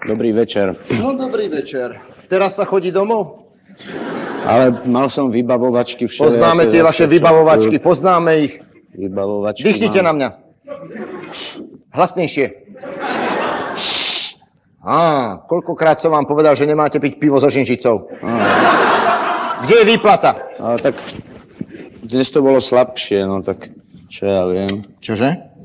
Dobrý večer. No, dobrý večer. Teraz sa chodí domov? Ale mal som vybavovačky všelijaké. Poznáme tie vaše vybavovačky, poznáme ich. Vybavovačky Dýchnite na mňa. Hlasnejšie. Koľkokrát som vám povedal, že nemáte piť pivo so žinžicou? Kde je výplata? Ale tak dnes to bolo slabšie, no tak čo ja viem. Čože?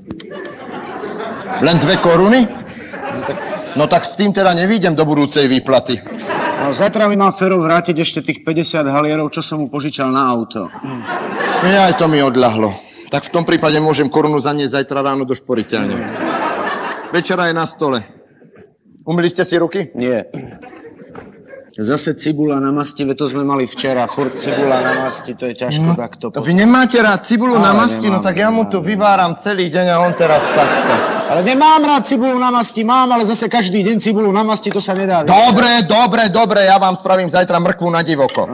Len 2 koruny? No tak s tým teda nevídem do budúcej výplaty. No, zajtra mi má Fero vrátiť ešte tých 50 halierov, čo som mu požičal na auto. Aj to mi odľahlo. Tak v tom prípade môžem korunu zaniesť zajtra ráno do šporiteľne. Večera je na stole. Umyli ste si ruky? Nie. Zase cibula na masti, to sme mali včera. Furt cibula na masti, to je ťažko takto. Vy nemáte rád cibulu na masti, no tak ja mu to vyváram celý deň a on teraz takto. Ale nemám rád cibulu na masti, mám, ale zase každý deň cibulu na masti, to sa nedá. Dobre, ja vám spravím zajtra mrkvu na divoko.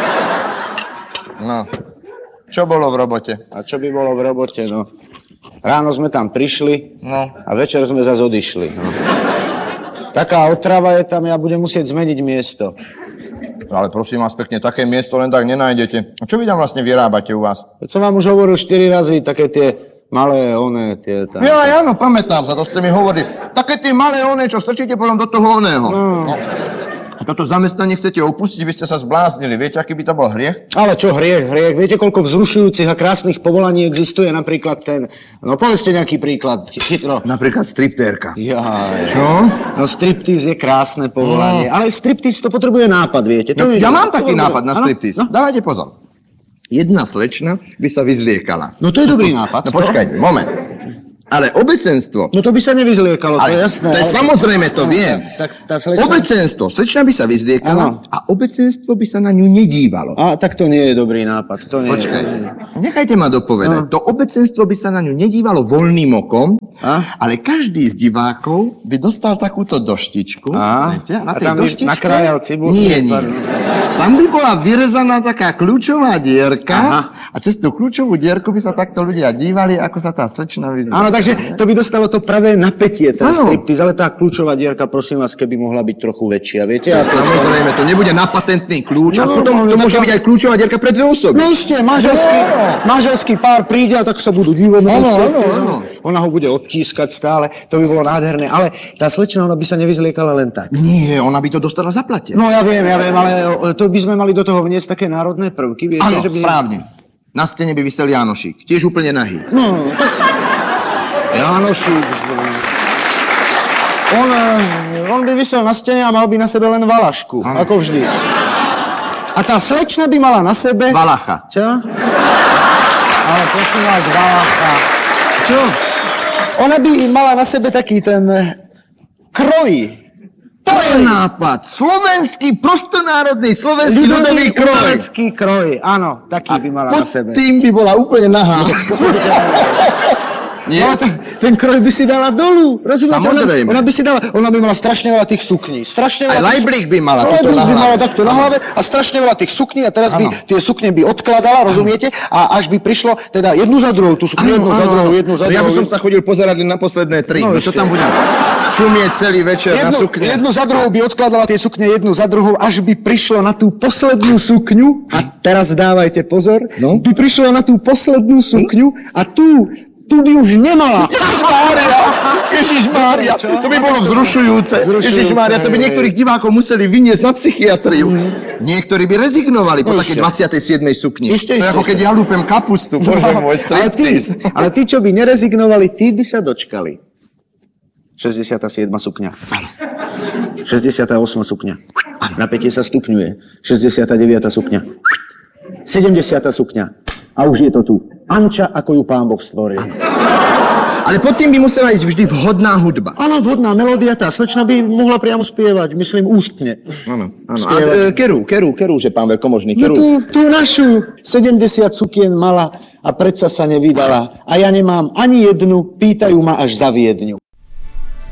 No, čo bolo v robote? A čo by bolo v robote, no? Ráno sme tam prišli, no, a večer sme zase odišli, no. Taká otrava je tam, ja budem musieť zmeniť miesto. Ale prosím vás pekne, také miesto len tak nenájdete. A čo vy tam vlastne vyrábate u vás? Veď som vám už hovoril 4 razy, také tie malé tie tam. Ja, áno, pamätám sa, to ste mi hovorili. Také tie malé čo strčíte potom do toho oného. No. Toto zamestnanie chcete opustiť, vy ste sa zbláznili. Viete, aký by to bol hriech? Ale čo hriech? Viete, koľko vzrušujúcich a krásnych povolaní existuje? Napríklad no povedzte nejaký príklad, chytro. Napríklad striptérka. Čo? No striptíz je krásne povolanie, ale striptíz to potrebuje nápad, viete? No, ja mám taký nápad na striptíz. No. Dávajte pozor. Jedna slečna by sa vyzliekala. No to je dobrý nápad. No počkajte, moment. Ale obecenstvo... No to by sa nevyzliekalo, to je jasné. To je samozrejme, to viem. Tak tá slečna... Obecenstvo. Slečna by sa vyzliekala a obecenstvo by sa na ňu nedívalo. Tak to nie je dobrý nápad. To nie Počkajte, nechajte ma dopovedať. To obecenstvo by sa na ňu nedívalo voľným okom, ale každý z divákov by dostal takúto doštičku. Viete? A na tej doštičke... nakrájal cibulku? Nie. Tam by bola vyrezaná taká kľúčová dierka a cez tú kľúčovú dierku by sa takto ľudia dívali, ako sa tá slečna vyzliekala. Áno, takže to by dostalo to pravé napätie, ten striptiz, ale tá kľúčová dierka, prosím vás, keby mohla byť trochu väčšia, viete? Samozrejme, to nebude na patentný kľúč, a potom to môže byť aj kľúčová dierka pre 2 osoby. No ste, manželský pár príde a tak sa budú divovať. Áno. Ona ho bude odtískať stále, to by bolo nádherné, ale tá slečna, ona by sa nevyzliekala len tak. Nie, ona by to dostala zaplatené. No ja viem, ale to by sme mali do toho vniesť také národné prvky, viete? Áno, správne. Na stene by visel Jánošík, tiež úplne nahý. No, tak... Jánošík... On by visel na stene a mal by na sebe len valašku, ako vždy. A tá slečna by mala na sebe... Valacha. Čo? Ale prosím vás, valacha. Čo? Ona by mala na sebe taký ten... kroj. To je nápad. Slovenský, prostonárodný, slovenský ľudový kroj. Umelecký kroj, áno, taký by mala na sebe. Pod tým by bola úplne nahá. Nie? No, ten kroj by si dala dolu, rozumiete? Samozrejme. Ona by mala strašne veľa tých sukní. Aj lajblík by mala toto na hlave. By mala takto na hlave a strašne veľa tých sukní a teraz by tie sukne by odkladala, rozumiete? A až by prišlo teda jednu za druhou, tú sukňu, jednu za druhou. Ja by som sa chodil pozerať len na posledné 3. No čo tam budem čumieť celý večer na sukne. Jednu za druhou by odkladala tie sukne, jednu za druhou, až by prišlo na tú poslednú sukňu. A teraz dávajte pozor. By prišlo na tú poslednú sukňu a tu by už nemala. Ježišmária, to by bolo vzrušujúce. Ježišmária, to by niektorých divákov museli vyniesť na psychiatriu. Niektorí by rezignovali po takej 27. sukni. To je ako keď ja lúpem kapustu, bože môj, striptease. Ale tí, čo by nerezignovali, tí by sa dočkali. 67. sukňa. 68. sukňa. Napätie sa stupňuje. 69. sukňa. 70. sukňa. A už je to tu. Anča, ako ju Pán Boh stvoril. Ale pod tým by musela ísť vždy vhodná hudba. Áno, vhodná melódia, tá slečna by mohla priamo spievať, myslím ústne. Áno. A kerú, že pán veľkomožný, kerú. No tú našu 70 sukien mala a predsa sa nevydala. A ja nemám ani jednu, pýtajú ma až za Viedňu.